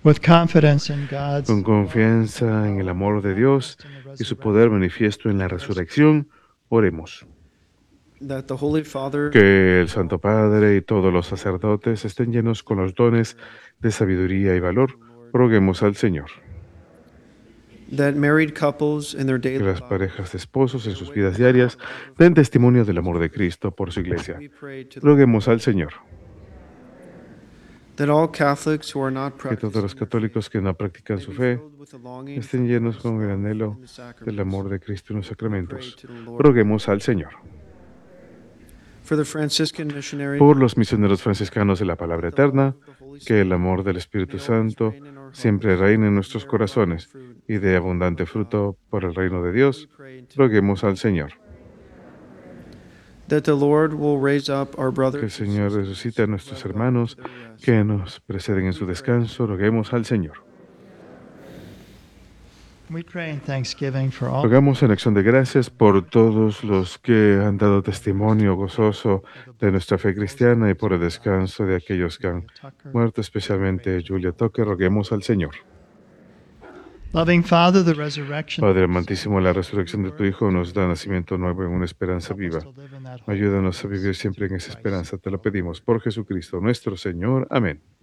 with confidence in God's Con confianza en el amor de Dios y su poder manifiesto en la resurrección, oremos. that the Holy Father, Que el Santo Padre y todos los sacerdotes estén llenos con los dones de sabiduría y valor. Roguemos al Señor. that married couples in their Que daily las lives, parejas de esposos en sus vidas diarias den testimonio del amor de Cristo por su iglesia. we pray to the, Roguemos al Señor. that all Catholics who are not Que todos los practicing católicos que no practican may su be fe filled with the longing estén for llenos Christ's con el love anhelo in the sacraments. del amor de Cristo en los We pray sacramentos. to the Lord. Roguemos al Señor. For the Franciscan missionaries, Por los misioneros franciscanos de la palabra the love eterna, of the Holy que el Spirit amor del Espíritu may always Santo reign in our siempre hearts, reine en nuestros bear corazones abundant fruit y for dé the abundante glory of fruto God. por el reino de We Dios. pray into Roguemos al Señor. that the Lord will raise up our Que el brothers and Señor sisters resucite a who nuestros have gone hermanos to their rest. que nos preceden en su descanso. Roguemos al Señor. We pray in thanksgiving for all Rogamos en acción de gracias por todos los que han dado testimonio gozoso de nuestra fe cristiana y por el descanso de aquellos que han muerto, especialmente Julia Tucker. Roguemos al Señor. loving Father, the resurrection. Padre amantísimo, la resurrección de tu Hijo nos da nacimiento nuevo en una esperanza viva. Ayúdanos a vivir siempre en esa esperanza. Te lo pedimos por Jesucristo nuestro Señor. Amén.